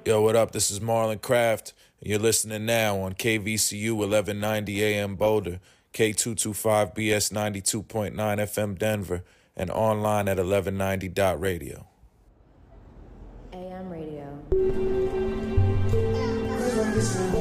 Yo, what up? This is Marlon Craft, and you're listening now on KVCU 1190 AM Boulder, K225BS 92.9 FM Denver, and online at 1190.radio. AM radio.